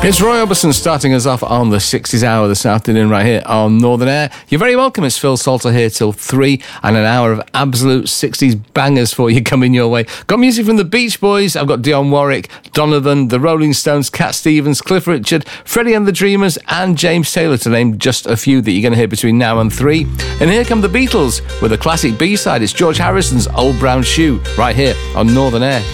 It's Roy Orbison starting us off on the 60s hour this afternoon right here on Northern Air. You're very welcome. It's Phil Salter here till 3 and an hour of absolute 60s bangers for you coming your way. Got music from the Beach Boys. I've got Dionne Warwick, Donovan, the Rolling Stones, Cat Stevens, Cliff Richard, Freddie and the Dreamers and James Taylor, to name just a few that you're going to hear between now and 3. And here come the Beatles with a classic B-side. It's George Harrison's Old Brown Shoe right here on Northern Air.